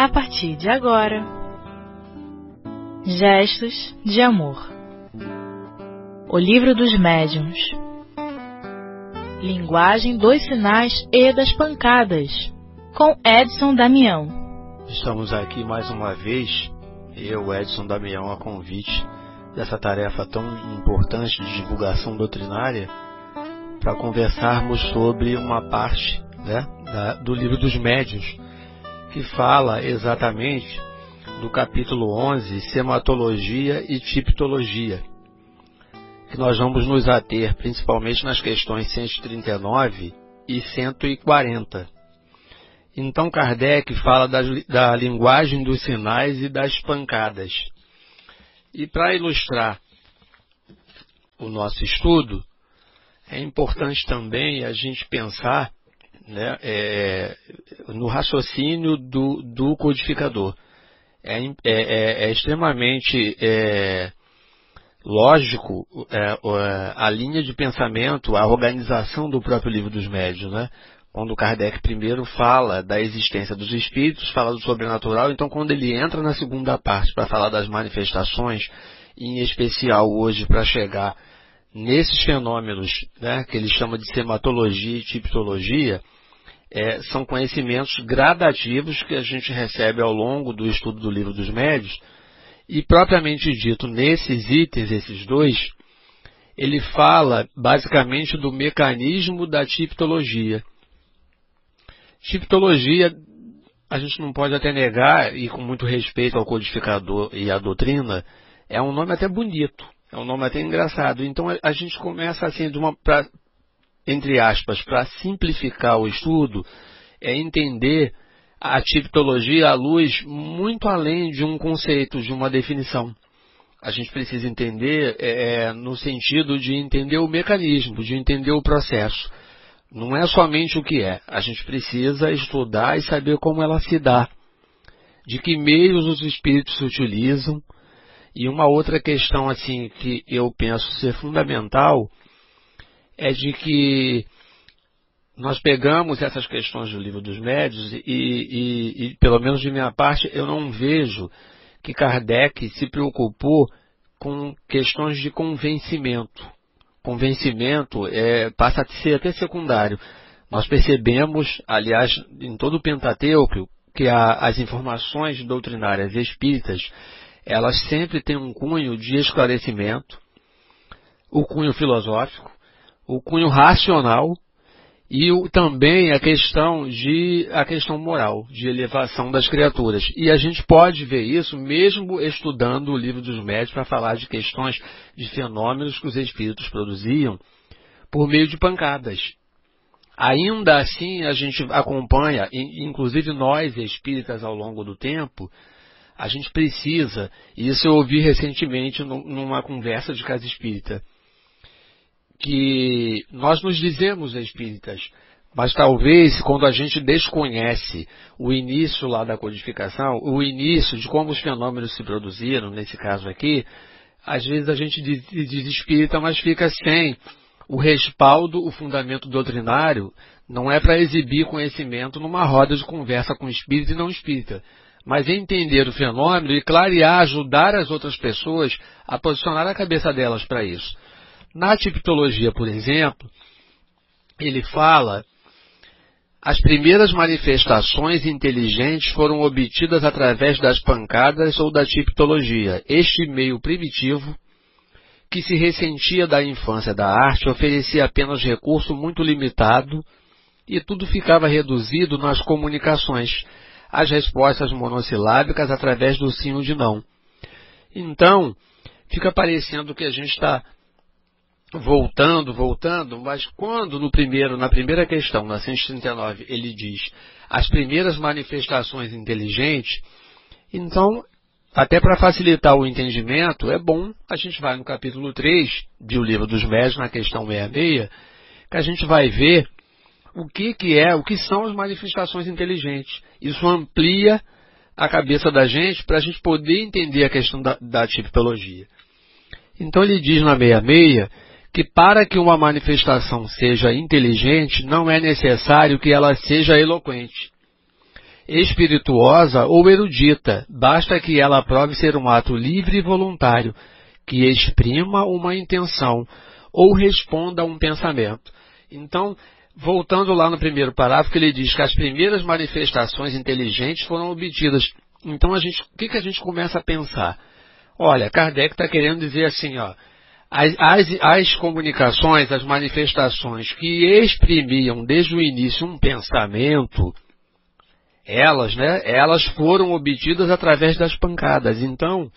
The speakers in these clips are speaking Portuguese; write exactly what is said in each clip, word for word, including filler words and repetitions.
a partir de agora. Gestos de Amor. O Livro dos Médiuns. Linguagem dos Sinais e das Pancadas, com Edson Damião. Estamos aqui mais uma vez, eu, Edson Damião, a convite dessa tarefa tão importante de divulgação doutrinária, para conversarmos sobre uma parte, né, da, do Livro dos Médiuns, que fala exatamente do capítulo onze, Sematologia e Tipologia, que nós vamos nos ater principalmente nas questões cento e trinta e nove e cento e quarenta. Então Kardec fala da, da linguagem dos sinais e das pancadas. E para ilustrar o nosso estudo, é importante também a gente pensar, né, é, no raciocínio do, do codificador. É, é, é extremamente é, lógico é, a linha de pensamento, a organização do próprio Livro dos Médiuns, né? Quando Kardec primeiro fala da existência dos espíritos, fala do sobrenatural, então quando ele entra na segunda parte para falar das manifestações, em especial hoje para chegar nesses fenômenos, né, que ele chama de sematologia e tipologia, é, são conhecimentos gradativos que a gente recebe ao longo do estudo do Livro dos Médiuns, e propriamente dito, nesses itens, esses dois, ele fala basicamente do mecanismo da tipologia. Tipologia, a gente não pode até negar, e com muito respeito ao codificador e à doutrina, é um nome até bonito, é um nome até engraçado. Então a gente começa assim, de uma, pra, entre aspas, para simplificar o estudo, é entender a tipologia à luz muito além de um conceito, de uma definição. A gente precisa entender é, no sentido de entender o mecanismo, de entender o processo. Não é somente o que é, a gente precisa estudar e saber como ela se dá, de que meios os espíritos se utilizam. E uma outra questão assim que eu penso ser fundamental é de que nós pegamos essas questões do Livro dos Médiuns e, e, e, pelo menos de minha parte, eu não vejo que Kardec se preocupou com questões de convencimento. Convencimento é, passa a ser até secundário. Nós percebemos, aliás, em todo o Pentateuco, que a, as informações doutrinárias espíritas, elas sempre têm um cunho de esclarecimento, o cunho filosófico, o cunho racional e o, também a questão, de, a questão moral, de elevação das criaturas. E a gente pode ver isso mesmo estudando o Livro dos Médiuns para falar de questões de fenômenos que os espíritos produziam por meio de pancadas. Ainda assim, a gente acompanha, inclusive nós espíritas ao longo do tempo, a gente precisa, e isso eu ouvi recentemente numa conversa de casa espírita, que nós nos dizemos espíritas, mas talvez quando a gente desconhece o início lá da codificação, o início de como os fenômenos se produziram, nesse caso aqui, às vezes a gente diz, diz espírita, mas fica sem o respaldo, o fundamento doutrinário, não é para exibir conhecimento numa roda de conversa com espírita e não espírita, mas entender o fenômeno e clarear, ajudar as outras pessoas a posicionar a cabeça delas para isso. Na tipologia, por exemplo, ele fala: as primeiras manifestações inteligentes foram obtidas através das pancadas ou da tipologia. Este meio primitivo, que se ressentia da infância da arte, oferecia apenas recurso muito limitado e tudo ficava reduzido nas comunicações, as respostas monossilábicas através do sim ou de não. Então, fica parecendo que a gente está voltando, voltando, mas quando no primeiro, na primeira questão, na cento e trinta e nove, ele diz as primeiras manifestações inteligentes, então, até para facilitar o entendimento, é bom, a gente vai no capítulo três do Livro dos Médiuns, na questão sessenta e seis, que a gente vai ver o que, que é, o que são as manifestações inteligentes. Isso amplia a cabeça da gente para a gente poder entender a questão da, da tipologia. Então ele diz na sessenta e seis que para que uma manifestação seja inteligente, não é necessário que ela seja eloquente. espirituosa ou erudita, basta que ela prove ser um ato livre e voluntário, que exprima uma intenção ou responda a um pensamento. Então, voltando lá no primeiro parágrafo, ele diz que as primeiras manifestações inteligentes foram obtidas. Então, a gente, o que, que a gente começa a pensar? Olha, Kardec está querendo dizer assim, ó, as, as, as comunicações, as manifestações que exprimiam desde o início um pensamento, elas, né, elas foram obtidas através das pancadas. Então,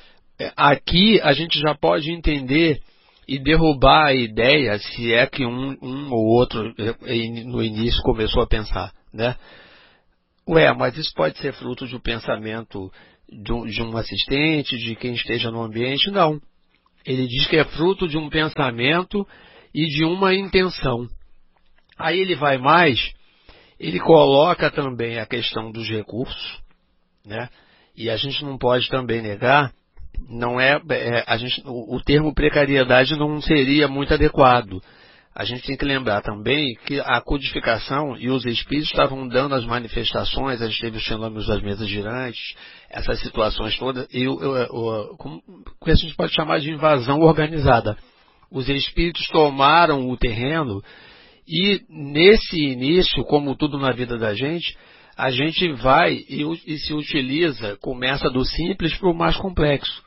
aqui a gente já pode entender e derrubar a ideia, se é que um, um ou outro no início começou a pensar, né? Ué, mas isso pode ser fruto de um pensamento de um, de um assistente, de quem esteja no ambiente? Não. Ele diz que é fruto de um pensamento e de uma intenção. Aí ele vai mais, ele coloca também a questão dos recursos, né? E a gente não pode também negar, não é, é a gente, o, o termo precariedade não seria muito adequado. A gente tem que lembrar também que a codificação e os espíritos estavam dando as manifestações, a gente teve os fenômenos das mesas girantes, essas situações todas, e o, o, o, como, que a gente pode chamar de invasão organizada. Os espíritos tomaram o terreno e nesse início, como tudo na vida da gente, a gente vai e, e se utiliza, começa do simples para o mais complexo.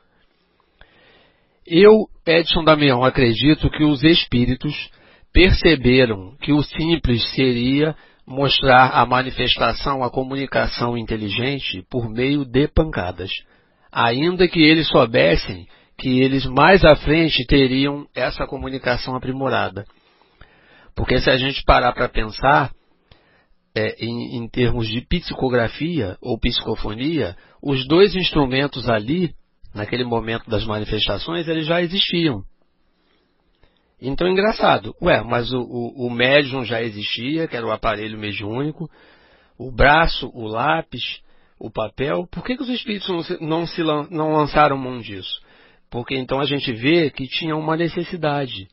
Eu, Edson Damião, acredito que os espíritos perceberam que o simples seria mostrar a manifestação, a comunicação inteligente por meio de pancadas, ainda que eles soubessem que eles mais à frente teriam essa comunicação aprimorada. Porque se a gente parar para pensar é, em, em termos de psicografia ou psicofonia, os dois instrumentos ali, naquele momento das manifestações, eles já existiam. Então, engraçado. Ué, mas o, o, o médium já existia, que era o aparelho mediúnico, o braço, o lápis, o papel. Por que, que os espíritos não, se, não, se, não lançaram mão disso? Porque então a gente vê que tinha uma necessidade.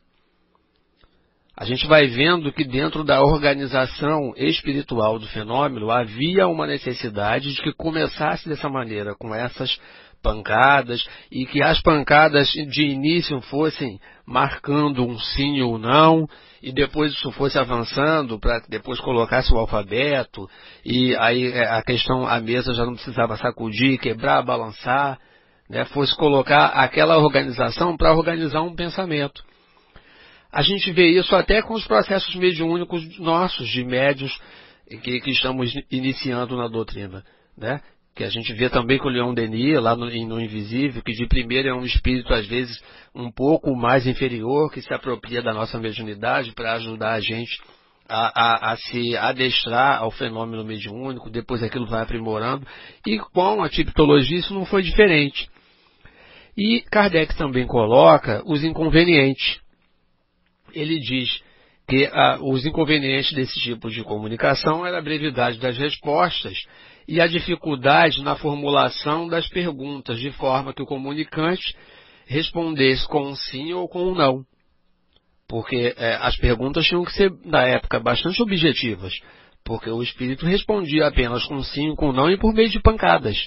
A gente vai vendo que dentro da organização espiritual do fenômeno havia uma necessidade de que começasse dessa maneira, com essas pancadas, e que as pancadas de início fossem marcando um sim ou não, e depois isso fosse avançando para depois colocasse o alfabeto, e aí a questão, a mesa já não precisava sacudir, quebrar, balançar, né, fosse colocar aquela organização para organizar um pensamento. A gente vê isso até com os processos mediúnicos nossos, de médiuns que, que estamos iniciando na doutrina, né? Que a gente vê também com o Leon Denis, lá no, no Invisível, que de primeiro é um espírito, às vezes, um pouco mais inferior, que se apropria da nossa mediunidade para ajudar a gente a, a, a se adestrar ao fenômeno mediúnico, depois aquilo vai aprimorando, e com a tipologia isso não foi diferente. E Kardec também coloca os inconvenientes. Ele diz que ah, os inconvenientes desse tipo de comunicação era a brevidade das respostas e a dificuldade na formulação das perguntas, de forma que o comunicante respondesse com um sim ou com um não. Porque eh, as perguntas tinham que ser, na época, bastante objetivas, porque o espírito respondia apenas com sim ou com não e por meio de pancadas.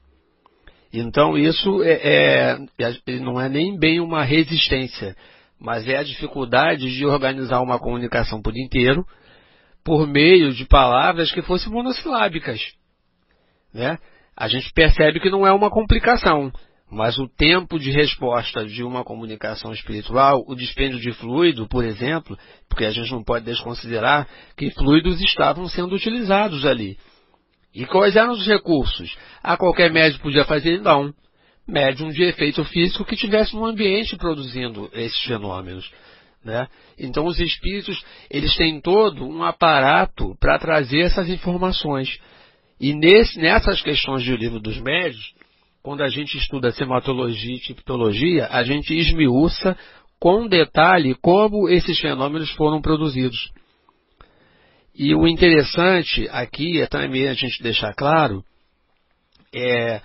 Então isso é, é, não é nem bem uma resistência, mas é a dificuldade de organizar uma comunicação por inteiro por meio de palavras que fossem monossilábicas, né? A gente percebe que não é uma complicação, mas o tempo de resposta de uma comunicação espiritual, o dispêndio de fluido, por exemplo, porque a gente não pode desconsiderar que fluidos estavam sendo utilizados ali. E quais eram os recursos? A qualquer médium podia fazer? Não. Médium de efeito físico que tivesse um ambiente produzindo esses fenômenos, né? Então os espíritos, eles têm todo um aparato para trazer essas informações. E nesse, nessas questões do livro dos médiuns, quando a gente estuda sematologia e tipologia, a gente esmiuça com detalhe como esses fenômenos foram produzidos. E o interessante aqui é também a gente deixar claro é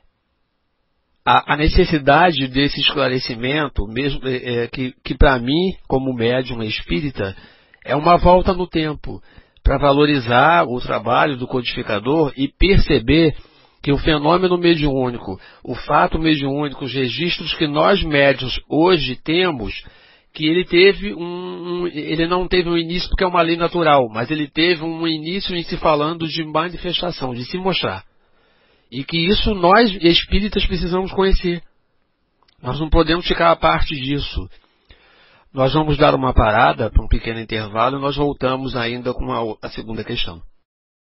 a, a necessidade desse esclarecimento, mesmo é, que, que para mim, como médium espírita, é uma volta no tempo, para valorizar o trabalho do codificador e perceber que o fenômeno mediúnico, o fato mediúnico, os registros que nós médiuns hoje temos, que ele teve um, um, ele não teve um início porque é uma lei natural, mas ele teve um início em se falando de manifestação, de se mostrar. E que isso nós, espíritas, precisamos conhecer. Nós não podemos ficar à parte disso. Nós vamos dar uma parada para um pequeno intervalo e nós voltamos ainda com a, a segunda questão.